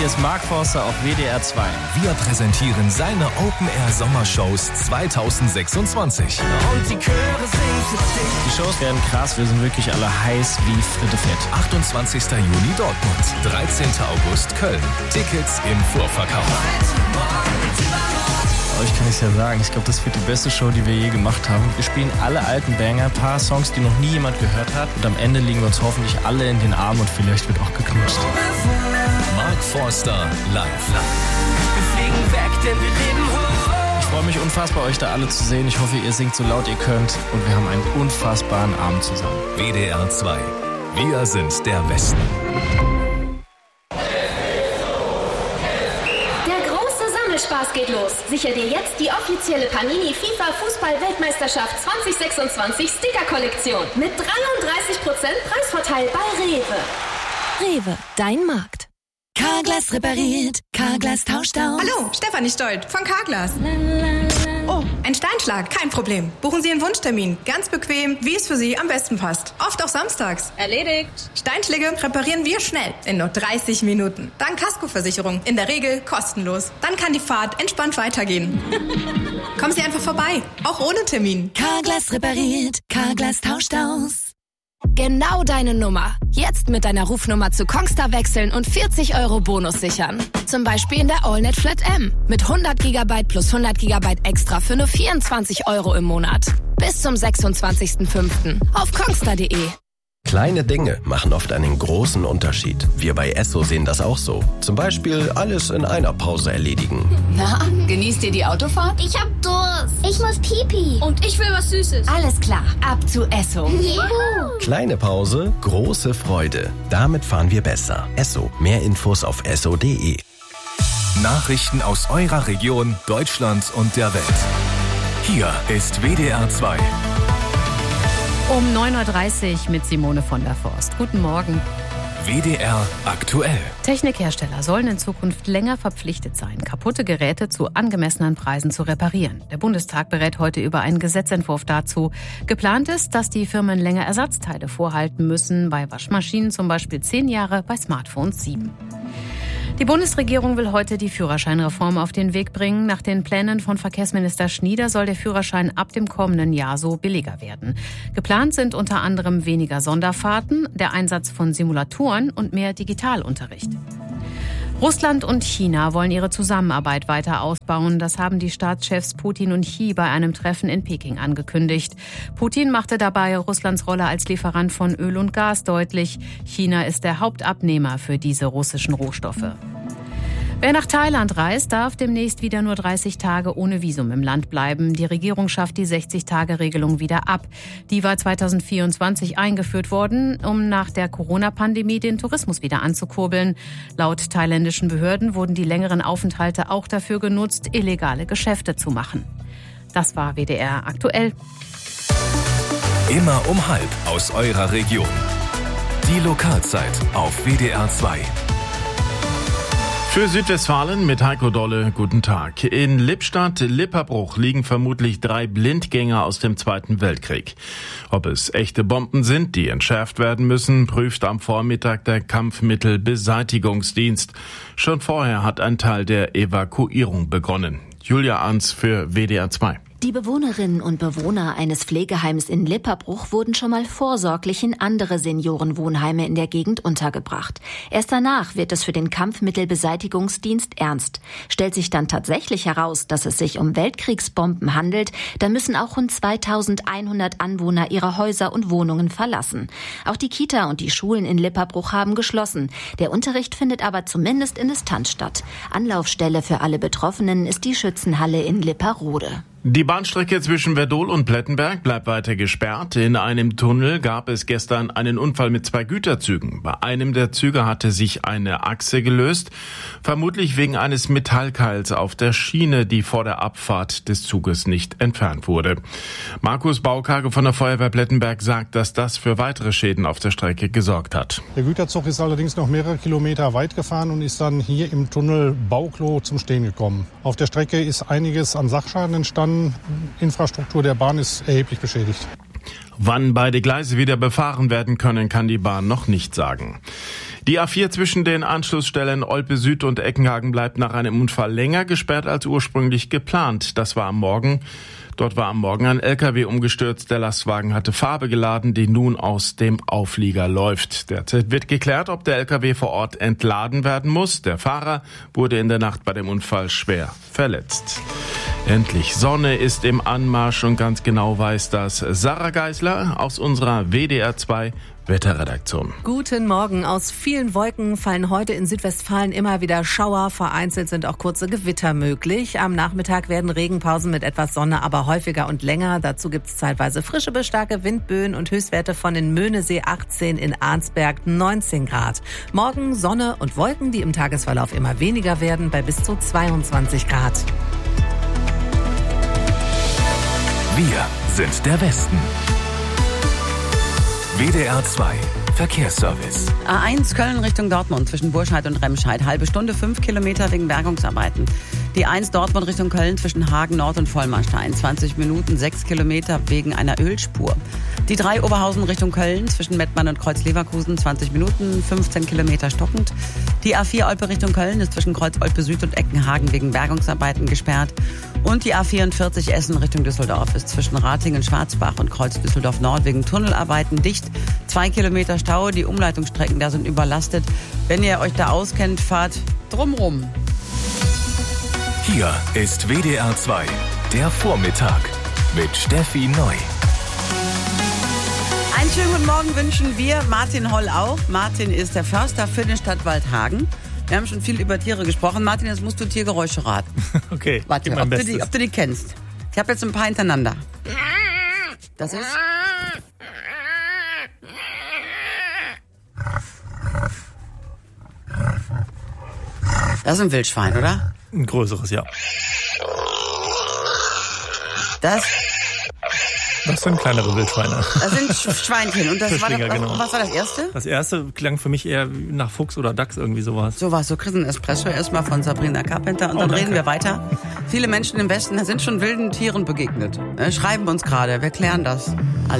hier ist Mark Forster auf WDR 2. Wir präsentieren seine Open-Air-Sommershows 2026. Und die Chöre singen für dich. Die Shows werden krass, wir sind wirklich alle heiß wie Fritte Fett. 28. Juni Dortmund, 13. August Köln. Tickets im Vorverkauf. Euch kann ich ja sagen, ich glaube, das wird die beste Show, die wir je gemacht haben. Wir spielen alle alten Banger, ein paar Songs, die noch nie jemand gehört hat. Und am Ende liegen wir uns hoffentlich alle in den Armen und vielleicht wird auch geknutscht. Mark Forster live. Wir fliegen weg, denn wir leben hoch. Ich freue mich unfassbar, euch da alle zu sehen. Ich hoffe, ihr singt so laut ihr könnt. Und wir haben einen unfassbaren Abend zusammen. WDR 2. Wir sind der Westen. Spaß geht los. Sicher dir jetzt die offizielle Panini FIFA Fußball-Weltmeisterschaft 2026 Sticker-Kollektion mit 33% Preisvorteil bei Rewe. Rewe, dein Markt. Carglass repariert, Carglass tauscht aus. Hallo, Stefanie Stolt von Carglass. Oh, ein Steinschlag, kein Problem. Buchen Sie einen Wunschtermin, ganz bequem, wie es für Sie am besten passt. Oft auch samstags. Erledigt. Steinschläge reparieren wir schnell, in nur 30 Minuten. Dank Kaskoversicherung, in der Regel kostenlos. Dann kann die Fahrt entspannt weitergehen. Kommen Sie einfach vorbei, auch ohne Termin. Carglass repariert, Carglass tauscht aus. Genau deine Nummer. Jetzt mit deiner Rufnummer zu Kongstar wechseln und 40 € Bonus sichern. Zum Beispiel in der AllNet Flat M. Mit 100 GB plus 100 GB extra für nur 24 € im Monat. Bis zum 26.05. auf kongstar.de. Kleine Dinge machen oft einen großen Unterschied. Wir bei Esso sehen das auch so. Zum Beispiel alles in einer Pause erledigen. Na, genießt ihr die Autofahrt? Ich hab Durst. Ich muss Pipi. Und ich will was Süßes. Alles klar, ab zu Esso. Juhu. Kleine Pause, große Freude. Damit fahren wir besser. Esso. Mehr Infos auf esso.de. Nachrichten aus eurer Region, Deutschland und der Welt. Hier ist WDR 2. Um 9.30 Uhr mit Simone von der Forst. Guten Morgen. WDR aktuell. Technikhersteller sollen in Zukunft länger verpflichtet sein, kaputte Geräte zu angemessenen Preisen zu reparieren. Der Bundestag berät heute über einen Gesetzentwurf dazu. Geplant ist, dass die Firmen länger Ersatzteile vorhalten müssen, bei Waschmaschinen zum Beispiel 10 Jahre, bei Smartphones 7. Die Bundesregierung will heute die Führerscheinreform auf den Weg bringen. Nach den Plänen von Verkehrsminister Schnieder soll der Führerschein ab dem kommenden Jahr so billiger werden. Geplant sind unter anderem weniger Sonderfahrten, der Einsatz von Simulatoren und mehr Digitalunterricht. Russland und China wollen ihre Zusammenarbeit weiter ausbauen. Das haben die Staatschefs Putin und Xi bei einem Treffen in Peking angekündigt. Putin machte dabei Russlands Rolle als Lieferant von Öl und Gas deutlich. China ist der Hauptabnehmer für diese russischen Rohstoffe. Wer nach Thailand reist, darf demnächst wieder nur 30 Tage ohne Visum im Land bleiben. Die Regierung schafft die 60-Tage-Regelung wieder ab. Die war 2024 eingeführt worden, um nach der Corona-Pandemie den Tourismus wieder anzukurbeln. Laut thailändischen Behörden wurden die längeren Aufenthalte auch dafür genutzt, illegale Geschäfte zu machen. Das war WDR aktuell. Immer um 12:30 aus eurer Region. Die Lokalzeit auf WDR 2. Für Südwestfalen mit Heiko Dolle, guten Tag. In Lippstadt-Lipperbruch liegen vermutlich 3 Blindgänger aus dem Zweiten Weltkrieg. Ob es echte Bomben sind, die entschärft werden müssen, prüft am Vormittag der Kampfmittelbeseitigungsdienst. Schon vorher hat ein Teil der Evakuierung begonnen. Julia Arns für WDR 2. Die Bewohnerinnen und Bewohner eines Pflegeheims in Lipperbruch wurden schon mal vorsorglich in andere Seniorenwohnheime in der Gegend untergebracht. Erst danach wird es für den Kampfmittelbeseitigungsdienst ernst. Stellt sich dann tatsächlich heraus, dass es sich um Weltkriegsbomben handelt, dann müssen auch rund 2100 Anwohner ihre Häuser und Wohnungen verlassen. Auch die Kita und die Schulen in Lipperbruch haben geschlossen. Der Unterricht findet aber zumindest in Distanz statt. Anlaufstelle für alle Betroffenen ist die Schützenhalle in Lipperode. Die Bahnstrecke zwischen Werdohl und Plettenberg bleibt weiter gesperrt. In einem Tunnel gab es gestern einen Unfall mit 2 Güterzügen. Bei einem der Züge hatte sich eine Achse gelöst, vermutlich wegen eines Metallkeils auf der Schiene, die vor der Abfahrt des Zuges nicht entfernt wurde. Markus Baukage von der Feuerwehr Plettenberg sagt, dass das für weitere Schäden auf der Strecke gesorgt hat. Der Güterzug ist allerdings noch mehrere Kilometer weit gefahren und ist dann hier im Tunnel Bauklo zum Stehen gekommen. Auf der Strecke ist einiges an Sachschaden entstanden. Infrastruktur der Bahn ist erheblich beschädigt. Wann beide Gleise wieder befahren werden können, kann die Bahn noch nicht sagen. Die A4 zwischen den Anschlussstellen Olpe Süd und Eckenhagen bleibt nach einem Unfall länger gesperrt als ursprünglich geplant. Das war am Morgen. Dort war am Morgen ein LKW umgestürzt. Der Lastwagen hatte Farbe geladen, die nun aus dem Auflieger läuft. Derzeit wird geklärt, ob der LKW vor Ort entladen werden muss. Der Fahrer wurde in der Nacht bei dem Unfall schwer verletzt. Endlich Sonne ist im Anmarsch und ganz genau weiß das Sarah Geisler aus unserer WDR 2 Wetterredaktion. Guten Morgen. Aus vielen Wolken fallen heute in Südwestfalen immer wieder Schauer. Vereinzelt sind auch kurze Gewitter möglich. Am Nachmittag werden Regenpausen mit etwas Sonne, aber häufiger und länger. Dazu gibt es zeitweise frische bis starke Windböen und Höchstwerte von in Möhnesee 18, in Arnsberg 19 Grad. Morgen Sonne und Wolken, die im Tagesverlauf immer weniger werden, bei bis zu 22 Grad. Wir sind der Westen. WDR 2 Verkehrsservice. A1 Köln Richtung Dortmund zwischen Burscheid und Remscheid. Halbe Stunde, 5 Kilometer wegen Bergungsarbeiten. Die 1 Dortmund Richtung Köln zwischen Hagen Nord und Vollmarstein. 20 Minuten, 6 Kilometer wegen einer Ölspur. Die 3 Oberhausen Richtung Köln zwischen Mettmann und Kreuz-Leverkusen. 20 Minuten, 15 Kilometer stockend. Die A4 Olpe Richtung Köln ist zwischen Kreuz Olpe Süd und Eckenhagen wegen Bergungsarbeiten gesperrt. Und die A44 Essen Richtung Düsseldorf ist zwischen Ratingen-Schwarzbach und Kreuz Düsseldorf Nord wegen Tunnelarbeiten dicht. 2 Kilometer Stau, die Umleitungsstrecken da sind überlastet. Wenn ihr euch da auskennt, fahrt drumrum. Hier ist WDR 2, der Vormittag mit Steffi Neu. Einen schönen guten Morgen wünschen wir Martin Holl auch. Martin ist der Förster für den Stadtwald Hagen. Wir haben schon viel über Tiere gesprochen. Martin, jetzt musst du Tiergeräusche raten. Okay, warte, ob du die kennst. Ich habe jetzt ein paar hintereinander. Das ist... Das ist ein Wildschwein, oder? Ein größeres, ja. Das sind kleinere Wildschweine. Das sind Schweinchen. Und das genau. Was war das erste? Das erste klang für mich eher nach Fuchs oder Dachs, irgendwie sowas. Sowas, so kriegst du einen Espresso erstmal von Sabrina Carpenter und dann reden wir weiter. Viele Menschen im Westen sind schon wilden Tieren begegnet. Schreiben uns gerade, wir klären das alles.